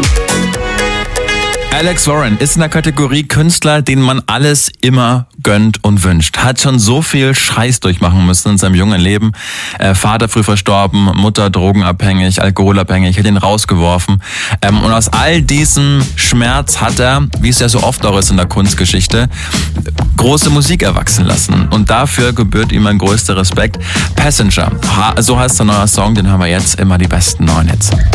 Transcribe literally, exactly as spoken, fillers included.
Alex Warren ist in der Kategorie Künstler, denen man alles immer gönnt und wünscht. Hat schon so viel Scheiß durchmachen müssen in seinem jungen Leben. Äh, Vater früh verstorben, Mutter drogenabhängig, alkoholabhängig, hat ihn rausgeworfen. Ähm, und aus all diesem Schmerz hat er, wie es ja so oft auch ist in der Kunstgeschichte, große Musik erwachsen lassen. Und dafür gebührt ihm mein größter Respekt. Passenger, so heißt der neue Song, den haben wir jetzt, immer die besten neuen Hits.